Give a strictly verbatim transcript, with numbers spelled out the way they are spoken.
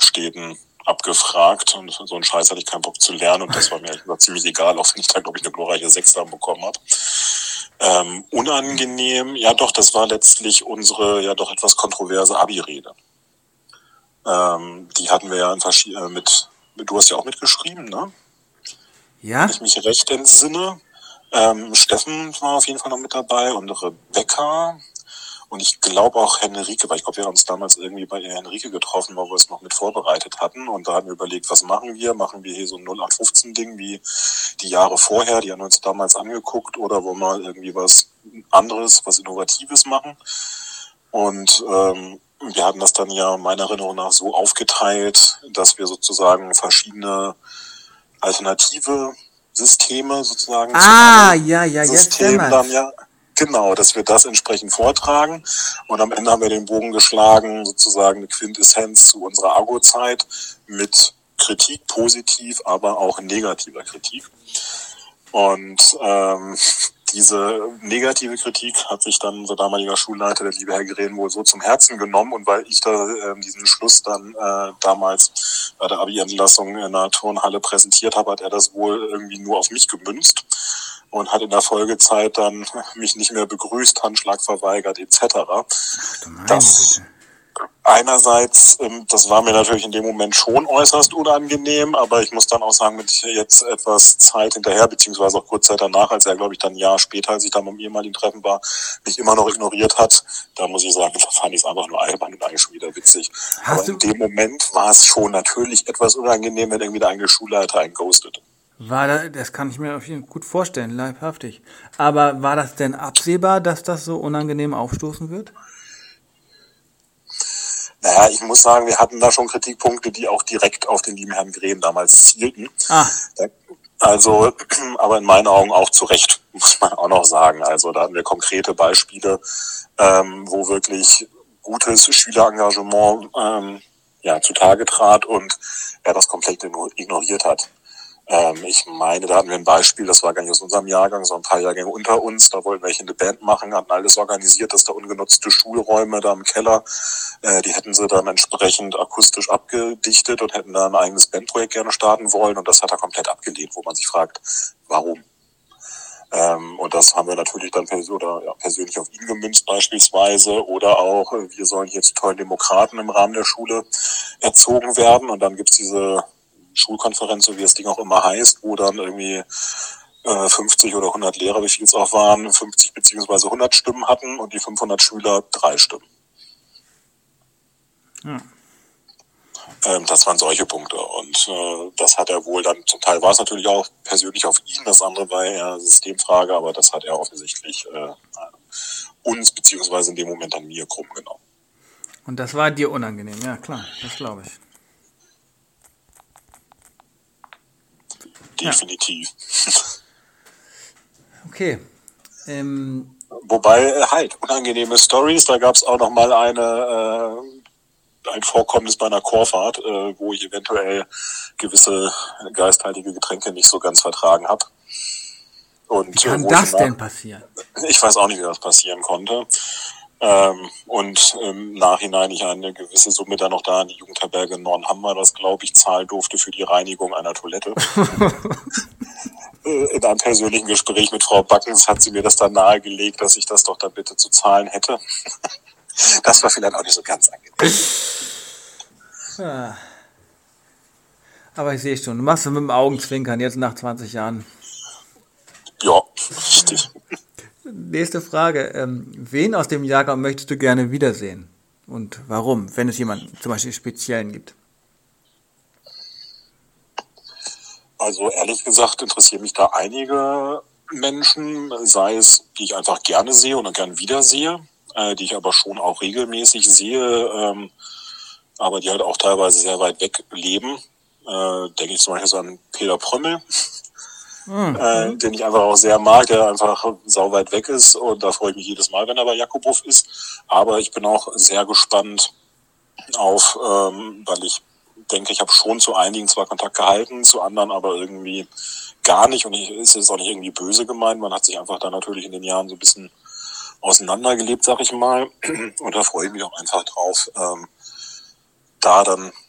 Hauptstädten abgefragt und so einen Scheiß hatte ich keinen Bock zu lernen und das war mir ehrlich gesagt ziemlich egal, auch wenn ich da, glaube ich, eine glorreiche Sechs dann bekommen habe. Ähm, unangenehm, ja doch, das war letztlich unsere ja doch etwas kontroverse Abi-Rede. Ähm, die hatten wir ja in verschied- äh, mit, mit, du hast ja auch mitgeschrieben, ne? Ja? Wenn ich mich recht entsinne. Ähm, Steffen war auf jeden Fall noch mit dabei und Rebecca und ich glaube auch Henrike, weil ich glaube, wir haben uns damals irgendwie bei Henrike getroffen, weil wir es noch mit vorbereitet hatten und da haben wir überlegt, was machen wir? Machen wir hier so ein null acht fünfzehn Ding wie die Jahre vorher, die haben wir uns damals angeguckt oder wollen wir irgendwie was anderes, was Innovatives machen? Und ähm, wir hatten das dann ja meiner Erinnerung nach so aufgeteilt, dass wir sozusagen verschiedene alternative Systeme sozusagen Ah, zu ja, ja, jetzt System dann dämmert's. ja genau, dass wir das entsprechend vortragen und am Ende haben wir den Bogen geschlagen, sozusagen eine Quintessenz zu unserer Argo-Zeit mit Kritik, positiv, aber auch negativer Kritik. Und ähm, diese negative Kritik hat sich dann unser damaliger Schulleiter, der liebe Herr Gren, wohl so zum Herzen genommen und weil ich da äh, diesen Schluss dann äh, damals bei der Abi-Entlassung in der Turnhalle präsentiert habe, hat er das wohl irgendwie nur auf mich gemünzt und hat in der Folgezeit dann mich nicht mehr begrüßt, Handschlag verweigert et cetera. Das einerseits, ähm, das war mir natürlich in dem Moment schon äußerst unangenehm, aber ich muss dann auch sagen, mit jetzt etwas Zeit hinterher, beziehungsweise auch kurz Zeit danach, als er, glaube ich, dann ein Jahr später, als ich dann beim ehemaligen Treffen war, mich immer noch ignoriert hat, da muss ich sagen, da fand ich es einfach nur albern und eigentlich schon wieder witzig. Hast aber in dem Moment war es schon natürlich etwas unangenehm, wenn irgendwie der eigene Schulleiter einen ghostet. War da, das kann ich mir auf jeden Fall gut vorstellen, leibhaftig. Aber war das denn absehbar, dass das so unangenehm aufstoßen wird? Naja, ich muss sagen, wir hatten da schon Kritikpunkte, die auch direkt auf den lieben Herrn Gren damals zielten. Ah. Also, aber in meinen Augen auch zu Recht, muss man auch noch sagen. Also da hatten wir konkrete Beispiele, ähm, wo wirklich gutes Schülerengagement ähm, ja, zutage trat und er das komplett ignoriert hat. Ähm, ich meine, da hatten wir ein Beispiel, das war gar nicht aus unserem Jahrgang, sondern ein paar Jahrgänge unter uns. Da wollten welche eine Band machen, hatten alles organisiert, dass da ungenutzte Schulräume da im Keller, äh, die hätten sie dann entsprechend akustisch abgedichtet und hätten da ein eigenes Bandprojekt gerne starten wollen. Und das hat er komplett abgelehnt, wo man sich fragt, warum? Ähm, und das haben wir natürlich dann pers- oder, ja, persönlich auf ihn gemünzt beispielsweise. Oder auch, äh, wir sollen hier zu tollen Demokraten im Rahmen der Schule erzogen werden. Und dann gibt's diese Schulkonferenz, so wie das Ding auch immer heißt, wo dann irgendwie äh, fünfzig oder hundert Lehrer, wie viel es auch waren, fünfzig beziehungsweise hundert Stimmen hatten und die fünfhundert Schüler drei Stimmen. Ja. Ähm, das waren solche Punkte und äh, das hat er wohl dann, zum Teil war es natürlich auch persönlich auf ihn, das andere war eher Systemfrage, aber das hat er offensichtlich äh, uns beziehungsweise in dem Moment an mir krumm genommen. Und das war dir unangenehm, ja klar, das glaube ich. Definitiv. Ja. Okay. Ähm, Wobei, halt, unangenehme Stories, da gab es auch noch mal eine, äh, ein Vorkommnis bei einer Chorfahrt, äh, wo ich eventuell gewisse geisthaltige Getränke nicht so ganz vertragen habe. Wie kann das denn passieren? Ich weiß auch nicht, wie das passieren konnte. Ähm, und im Nachhinein ich eine gewisse Summe dann noch da an die Jugendherberge Nornhammer, das glaube ich, zahlen durfte für die Reinigung einer Toilette. In einem persönlichen Gespräch mit Frau Backens hat sie mir das dann nahegelegt, dass ich das doch dann bitte zu zahlen hätte. Das war vielleicht auch nicht so ganz angenehm. Ja. Aber ich sehe schon, du machst es mit dem Augenzwinkern jetzt nach zwanzig Jahren. Ja, richtig. Nächste Frage. Ähm, wen aus dem Jahrgang möchtest du gerne wiedersehen? Und warum, wenn es jemanden zum Beispiel Speziellen gibt? Also ehrlich gesagt interessieren mich da einige Menschen, sei es, die ich einfach gerne sehe und gern wiedersehe, äh, die ich aber schon auch regelmäßig sehe, ähm, aber die halt auch teilweise sehr weit weg leben. Äh, denke ich zum Beispiel so an Peter Prömmel. Mhm. Äh, den ich einfach auch sehr mag, der einfach sau weit weg ist und da freue ich mich jedes Mal, wenn er bei Jakobov ist. Aber ich bin auch sehr gespannt auf, ähm, weil ich denke, ich habe schon zu einigen zwar Kontakt gehalten, zu anderen aber irgendwie gar nicht und ich, es ist auch nicht irgendwie böse gemeint. Man hat sich einfach da natürlich in den Jahren so ein bisschen auseinandergelebt, sag ich mal. Und da freue ich mich auch einfach drauf, ähm, da dann